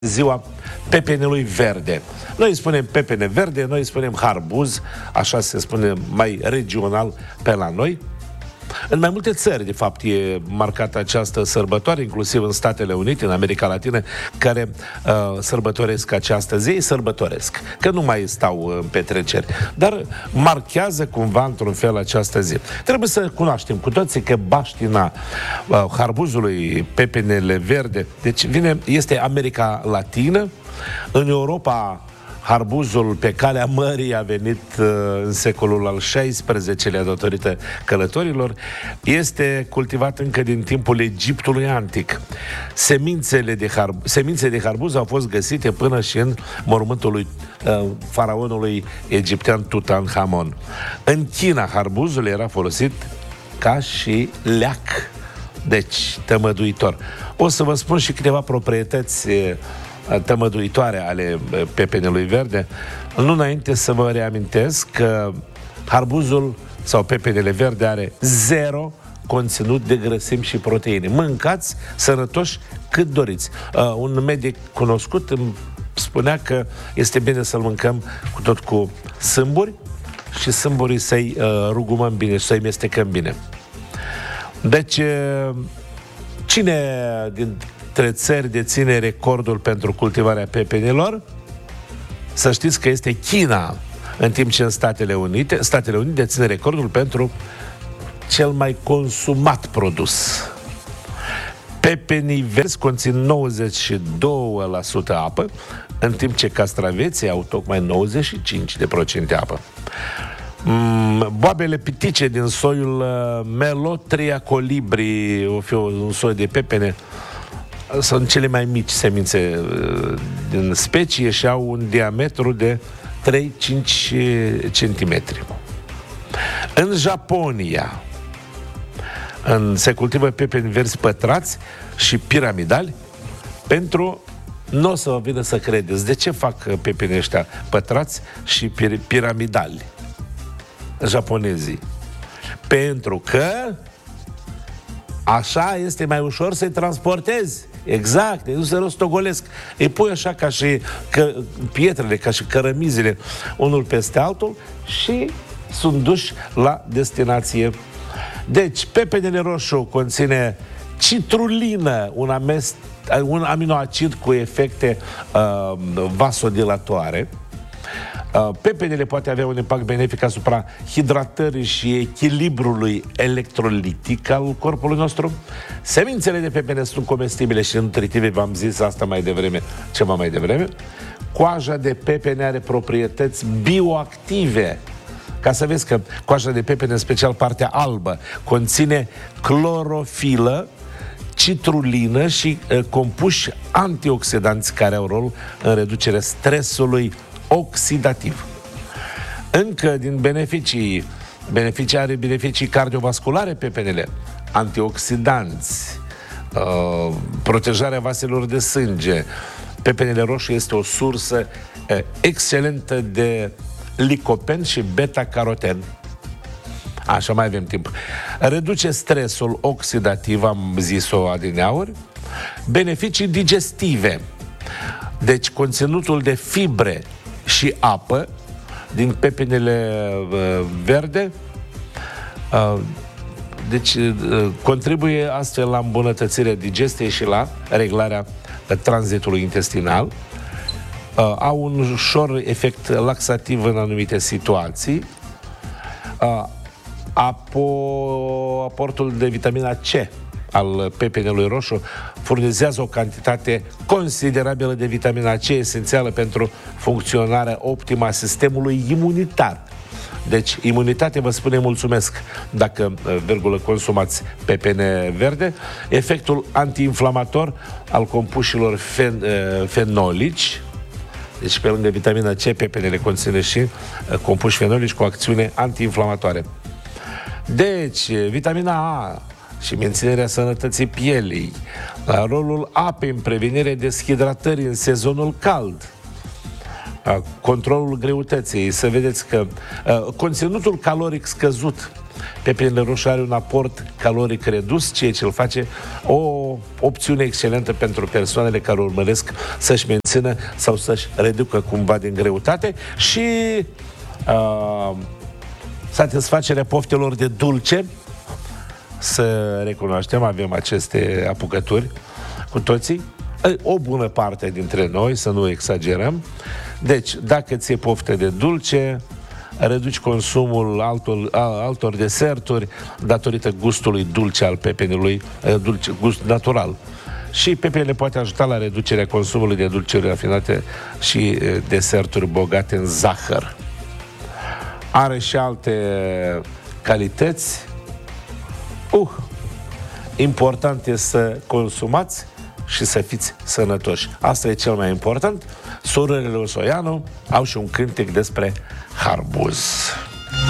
ziua pepenelui verde. Noi îi spunem pepene verde, noi îi spunem harbuz, așa se spune mai regional pe la noi. În mai multe țări, de fapt, e marcată această sărbătoare, inclusiv în Statele Unite, în America Latină, care sărbătoresc această zi, sărbătoresc, că nu mai stau în petreceri, dar marchează cumva într-un fel această zi. Trebuie să cunoaștem cu toții că baștina harbuzului, pepenele verde, deci este America Latină. În Europa, harbuzul pe calea mării a venit în secolul al XVI-lea datorită călătorilor. Este cultivat încă din timpul Egiptului antic. Semințele de harbuz au fost găsite până și în mormântul lui faraonului egiptean Tutankhamon. În China, harbuzul era folosit ca și leac, deci tămăduitor. O să vă spun și câteva proprietăți tămăduitoare ale pepenelui verde, nu înainte să vă reamintesc că harbuzul sau pepenele verde are 0 conținut de grăsimi și proteine. Mâncați sănătoși cât doriți. Un medic cunoscut îmi spunea că este bine să-l mâncăm cu sâmburi și sâmburii să-i rugumăm bine și să-i mestecăm bine. Deci, cine dintre țări deține recordul pentru cultivarea pepenilor? Să știți că este China, în timp ce în Statele Unite deține recordul pentru cel mai consumat produs. Pepenii verzi conțin 92% apă, în timp ce castraveții au tocmai 95% apă. Boabele pitice din soiul Melotria colibri, o fi un soi de pepene, sunt cele mai mici semințe din specie și au un diametru de 3-5 cm. În Japonia se cultivă pepeni verzi pătrați și piramidali pentru... Nu o să vă vină să credeți. De ce fac pepenii ăștia pătrați și piramidali japonezii? Pentru că așa este mai ușor să-i transportezi. Exact, nu se rostogolesc. Îi pui așa ca și pietrele, ca și cărămizile, unul peste altul și sunt duși la destinație. Deci, pepenele roșu conține citrulină, un aminoacid cu efecte vasodilatoare. Pepenele poate avea un impact benefic asupra hidratării și echilibrului electrolitic al corpului nostru. Semințele de pepene sunt comestibile și nutritive, v-am zis asta ceva mai devreme. Coaja de pepene are proprietăți bioactive. Ca să vezi că coaja de pepene, în special partea albă, conține clorofilă, citrulină și compuși antioxidanți care au rol în reducerea stresului oxidativ. Încă din beneficii cardiovasculare pepenele, antioxidanți, protejarea vaselor de sânge. Pepenele roșu este o sursă excelentă de licopen și beta-caroten. Așa, mai avem timp. Reduce stresul oxidativ, am zis-o adineauri. Beneficii digestive. Deci conținutul de fibre și apă din pepenele verde contribuie astfel la îmbunătățirea digestiei și la reglarea tranzitului intestinal. Au un ușor efect laxativ în anumite situații. Aportul de vitamina C al pepenelui roșu furnizează o cantitate considerabilă de vitamina C, esențială pentru funcționarea optimă a sistemului imunitar. Deci, imunitate, vă spune mulțumesc dacă, consumați pepene verde. Efectul antiinflamator al compușilor fenolici. Deci, pe lângă vitamina C, pepenele conține și compuși fenolici cu acțiune antiinflamatoare. Deci, vitamina A și menținerea sănătății pielii, rolul apei în prevenirea deshidratării în sezonul cald, controlul greutății. Să vedeți că conținutul caloric scăzut Pepenele roșu are un aport caloric redus, ceea ce îl face o opțiune excelentă pentru persoanele care urmăresc să-și mențină sau să-și reducă cumva din greutate și satisfacerea poftelor de dulce. Să recunoaștem, avem aceste apucături cu toții, o bună parte dintre noi, să nu exagerăm. Deci, dacă ți-e poftă de dulce, reduci consumul altor deserturi datorită gustului dulce al pepenelui, dulce, gust natural. Și pepenele poate ajuta la reducerea consumului de dulciuri rafinate și deserturi bogate în zahăr. Are și alte calități. Important e să consumați și să fiți sănătoși. Asta e cel mai important. Surorile Osoianu au și un cântec despre harbuz.